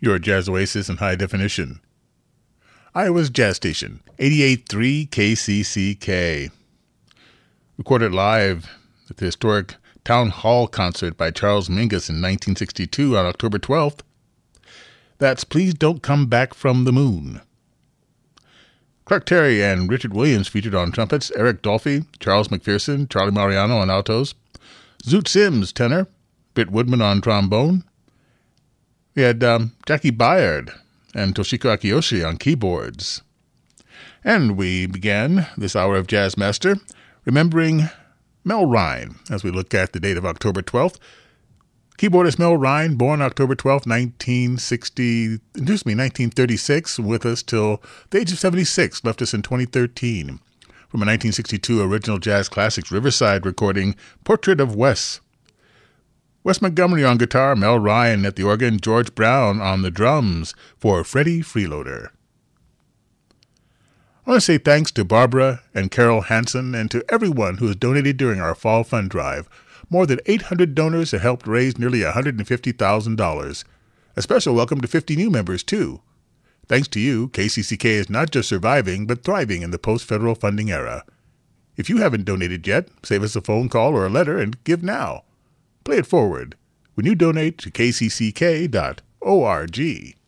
your jazz oasis in high definition. Iowa's Jazz Station, 88.3 KCCK. Recorded live at the historic Town Hall concert by Charles Mingus in 1962 on October 12th. That's Please Don't Come Back from the Moon. Clark Terry and Richard Williams featured on trumpets, Eric Dolphy, Charles McPherson, Charlie Mariano on altos, Zoot Sims, tenor, Britt Woodman on trombone. We had Jackie Byard and Toshiko Akiyoshi on keyboards. And we began this hour of Jazz Master remembering Mel Rhine as we look at the date of October 12th. Keyboardist Mel Rhine, born October 12th, 1936, with us till the age of 76, left us in 2013. From a 1962 original jazz classics Riverside recording, Portrait of Wes. Wes Montgomery on guitar, Mel Rhine at the organ, George Brown on the drums for Freddie Freeloader. I want to say thanks to Barbara and Carol Hansen and to everyone who has donated during our fall fund drive. More than 800 donors have helped raise nearly $150,000. A special welcome to 50 new members, too. Thanks to you, KCCK is not just surviving, but thriving in the post-federal funding era. If you haven't donated yet, save us a phone call or a letter and give now. Play it forward when you donate to kcck.org.